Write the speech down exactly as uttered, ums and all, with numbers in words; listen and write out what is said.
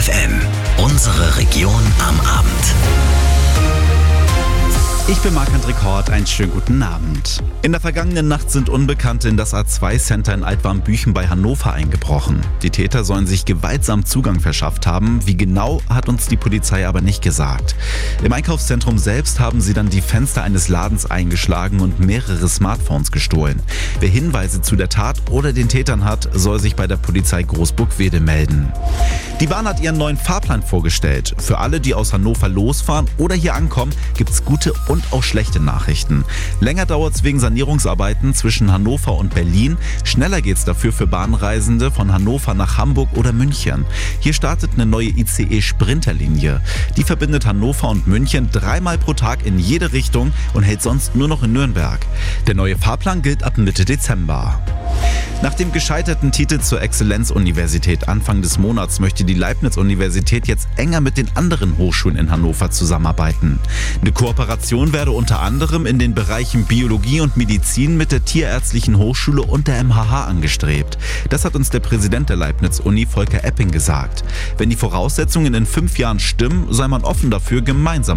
F M. Unsere Region am Abend. Ich bin Marc-André Hort, einen schönen guten Abend. In der vergangenen Nacht sind Unbekannte in das A zwei Center in Altwarmbüchen bei Hannover eingebrochen. Die Täter sollen sich gewaltsam Zugang verschafft haben. Wie genau, hat uns die Polizei aber nicht gesagt. Im Einkaufszentrum selbst haben sie dann die Fenster eines Ladens eingeschlagen und mehrere Smartphones gestohlen. Wer Hinweise zu der Tat oder den Tätern hat, soll sich bei der Polizei Großburg-Wedel melden. Die Bahn hat ihren neuen Fahrplan vorgestellt. Für alle, die aus Hannover losfahren oder hier ankommen, gibt's gute und auch schlechte Nachrichten. Länger dauert es wegen Sanierungsarbeiten zwischen Hannover und Berlin. Schneller geht es dafür für Bahnreisende von Hannover nach Hamburg oder München. Hier startet eine neue I C E-Sprinterlinie. Die verbindet Hannover und München dreimal pro Tag in jede Richtung und hält sonst nur noch in Nürnberg. Der neue Fahrplan gilt ab Mitte Dezember. Nach dem gescheiterten Titel zur Exzellenzuniversität Anfang des Monats möchte die Leibniz-Universität jetzt enger mit den anderen Hochschulen in Hannover zusammenarbeiten. Eine Kooperation werde unter anderem in den Bereichen Biologie und Medizin mit der Tierärztlichen Hochschule und der M H H angestrebt. Das hat uns der Präsident der Leibniz-Uni, Volker Epping, gesagt. Wenn die Voraussetzungen in fünf Jahren stimmen, sei man offen dafür, gemeinsam